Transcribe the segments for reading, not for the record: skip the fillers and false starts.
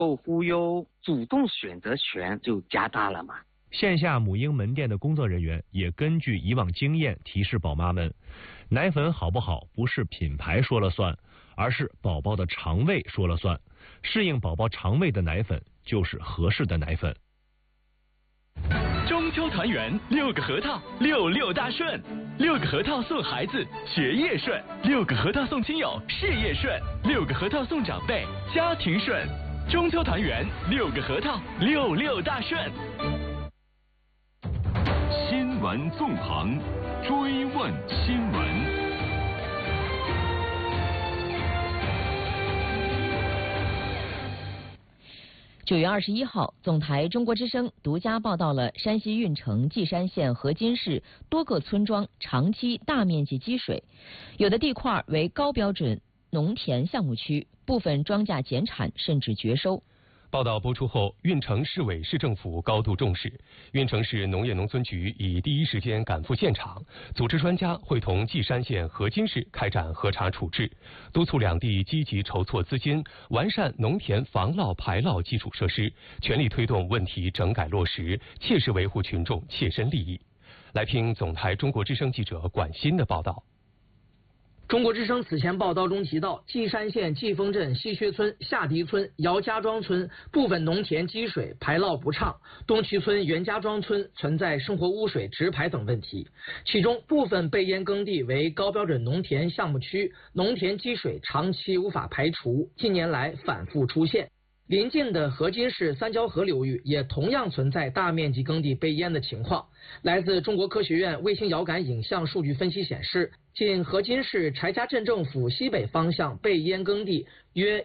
户有主动选择权就加大了嘛。 线下母婴门店的工作人员也根据以往经验提示宝妈们，奶粉好不好不是品牌说了算，而是宝宝的肠胃说了算。适应宝宝肠胃的奶粉就是合适的奶粉。 中秋团圆，6个核桃，66大顺，6个核桃送孩子学业顺，6个核桃送亲友事业顺，6个核桃送长辈家庭顺。中秋团圆，6个核桃，66大顺。 新闻纵横，追问新闻。 9月21号，总台中国之声独家报道了山西运城稷山县河津市多个村庄长期大面积积水，有的地块为高标准农田项目区，部分庄稼减产甚至绝收。 报道播出后，运城市委市政府高度重视，运城市农业农村局已第一时间赶赴现场，组织专家会同稷山县河津市开展核查处置，督促两地积极筹措资金，完善农田防涝排涝基础设施，全力推动问题整改落实，切实维护群众切身利益。来听总台中国之声记者管鑫的报道。 中国之声此前报道中提到，稷山县季丰镇西薛村、下迪村、姚家庄村部分农田积水排涝不畅，东渠村、袁家庄村存在生活污水直排等问题。其中部分被淹耕地为高标准农田项目区，农田积水长期无法排除，近年来反复出现。邻近的河津市三交河流域也同样存在大面积耕地被淹的情况。来自中国科学院卫星遥感影像数据分析显示，仅河津市柴家镇政府西北方向被淹耕地约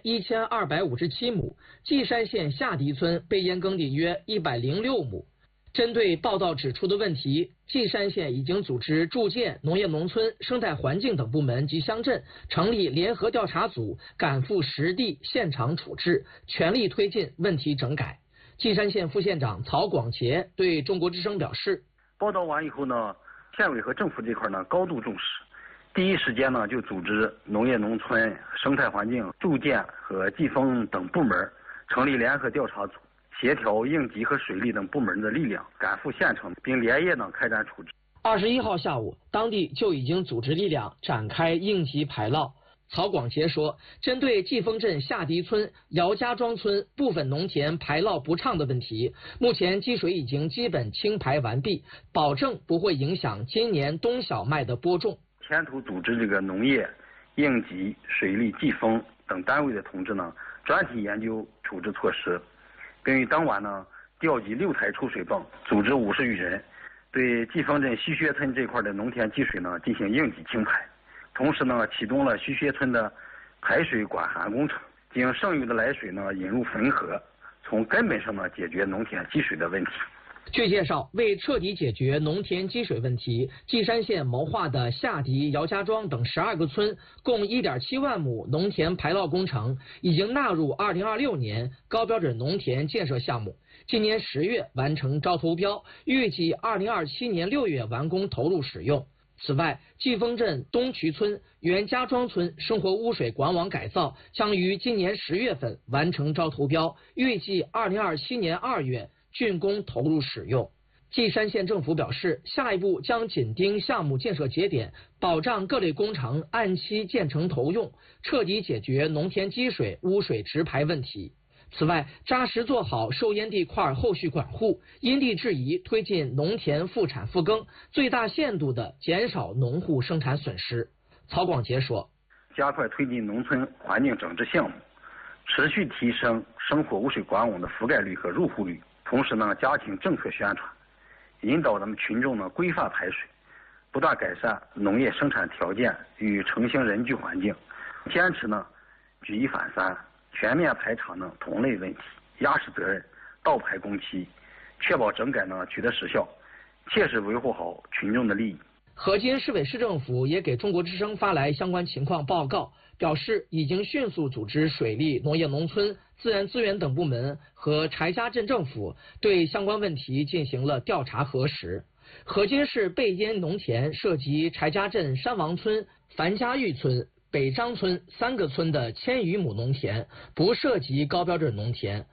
1257亩，稷山县下迪村被淹耕地约106亩。针对报道指出的问题，稷山县已经组织住建、农业农村、生态环境等部门及乡镇成立联合调查组，赶赴实地现场处置，全力推进问题整改。稷山县副县长曹广杰对中国之声表示， 报道完以后呢，县委和政府这块呢高度重视，第一时间呢就组织农业农村、生态环境、住建和季风等部门成立联合调查组，协调应急和水利等部门的力量，赶赴县城，并连夜呢开展处置。 21号下午，当地就已经组织力量展开应急排涝。曹广杰说，针对季丰镇下迪村、姚家庄村部分农田排涝不畅的问题，目前积水已经基本清排完毕，保证不会影响今年冬小麦的播种。 牵头组织这个农业、应急、水利、季风等单位的同志呢，专题研究处置措施，并于当晚呢调集6台抽水泵，组织50余人，对季丰镇西薛村这块的农田积水呢进行应急清排。同时呢，启动了西薛村的排水管涵工程，将剩余的来水呢引入汾河，从根本上呢解决农田积水的问题。 据介绍，为彻底解决农田积水问题，稷山县谋划的下迪、姚家庄等12个村共1.7万亩农田排涝工程已经纳入2026年高标准农田建设项目，今年10月完成招投标，预计2027年6月完工投入使用。此外，季丰镇东渠村、袁家庄村生活污水管网改造将于今年10月份完成招投标，预计2027年2月竣工投入使用。稷山县政府表示，下一步将紧盯项目建设节点，保障各类工程按期建成投用，彻底解决农田积水、污水直排问题。此外，扎实做好受淹地块后续管护，因地制宜推进农田复产复耕，最大限度地减少农户生产损失。曹广杰说， 加快推进农村环境整治项目，持续提升生活污水管网的覆盖率和入户率，同时呢加强政策宣传，引导咱们群众呢规范排水，不断改善农业生产条件与城乡人居环境，坚持呢举一反三，全面排查呢同类问题，压实责任，倒排工期，确保整改呢取得实效，切实维护好群众的利益。 河津市委市政府也给中国之声发来相关情况报告，表示已经迅速组织水利、农业农村、自然资源等部门和柴家镇政府对相关问题进行了调查核实。河津市被淹农田涉及柴家镇山王村、樊家峪村、北张村3个村的1000余亩农田，不涉及高标准农田。